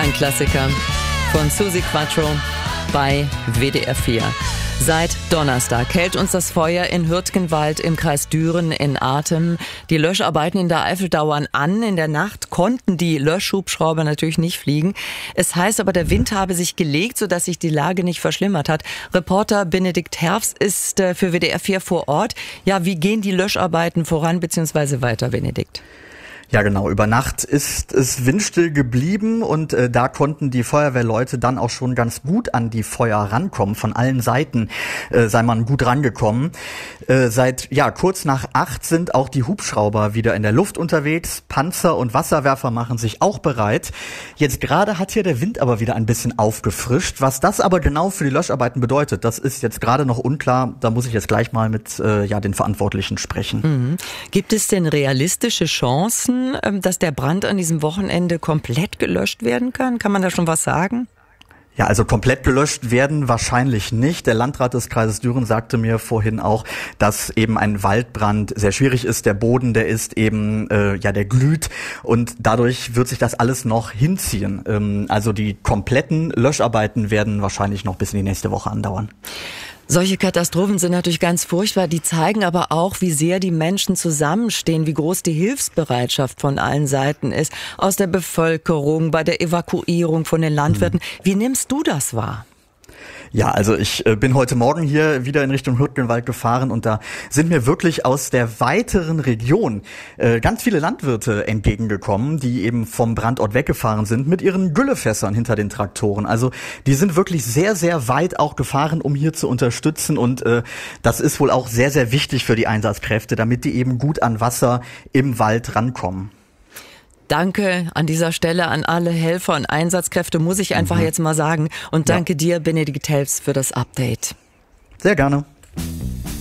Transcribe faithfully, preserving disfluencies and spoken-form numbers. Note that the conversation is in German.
Ein Klassiker von Susi Quattro bei W D R vier. Seit Donnerstag hält uns das Feuer in Hürtgenwald im Kreis Düren in Atem. Die Löscharbeiten in der Eifel dauern an. In der Nacht konnten die Löschhubschrauber natürlich nicht fliegen. Es heißt aber, der Wind habe sich gelegt, sodass sich die Lage nicht verschlimmert hat. Reporter Benedikt Herfs ist für W D R vier vor Ort. Ja, wie gehen die Löscharbeiten voran bzw. weiter, Benedikt? Ja, genau. Über Nacht ist es windstill geblieben und äh, da konnten die Feuerwehrleute dann auch schon ganz gut an die Feuer rankommen. Von allen Seiten äh, sei man gut rangekommen. Äh, seit ja kurz nach acht sind auch die Hubschrauber wieder in der Luft unterwegs. Panzer und Wasserwerfer machen sich auch bereit. Jetzt gerade hat hier der Wind aber wieder ein bisschen aufgefrischt. Was das aber genau für die Löscharbeiten bedeutet, das ist jetzt gerade noch unklar. Da muss ich jetzt gleich mal mit äh, ja den Verantwortlichen sprechen. Mhm. Gibt es denn realistische Chancen, dass der Brand an diesem Wochenende komplett gelöscht werden kann? Kann man da schon was sagen? Ja, also komplett gelöscht werden wahrscheinlich nicht. Der Landrat des Kreises Düren sagte mir vorhin auch, dass eben ein Waldbrand sehr schwierig ist. Der Boden, der ist eben, äh, ja, der glüht und dadurch wird sich das alles noch hinziehen. Ähm, also die kompletten Löscharbeiten werden wahrscheinlich noch bis in die nächste Woche andauern. Solche Katastrophen sind natürlich ganz furchtbar. Die zeigen aber auch, wie sehr die Menschen zusammenstehen, wie groß die Hilfsbereitschaft von allen Seiten ist. Aus der Bevölkerung, bei der Evakuierung von den Landwirten. Wie nimmst du das wahr? Ja, also ich äh, bin heute Morgen hier wieder in Richtung Hürtgenwald gefahren und da sind mir wirklich aus der weiteren Region äh, ganz viele Landwirte entgegengekommen, die eben vom Brandort weggefahren sind mit ihren Güllefässern hinter den Traktoren. Also die sind wirklich sehr, sehr weit auch gefahren, um hier zu unterstützen und äh, das ist wohl auch sehr, sehr wichtig für die Einsatzkräfte, damit die eben gut an Wasser im Wald rankommen. Danke an dieser Stelle an alle Helfer und Einsatzkräfte, muss ich einfach mhm. jetzt mal sagen. Und danke ja. dir, Benedikt Herfs, für das Update. Sehr gerne.